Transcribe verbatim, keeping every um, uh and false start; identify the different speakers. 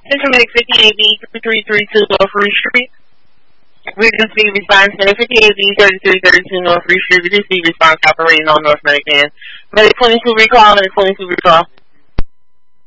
Speaker 1: Central Medic fifty-eight B three three two North Free Street. We just need response Medic fifty-eight B thirty-three thirty-two North Free Street. We just need response operating on North Medic and Medic twenty-two recall, Medic twenty-two recall.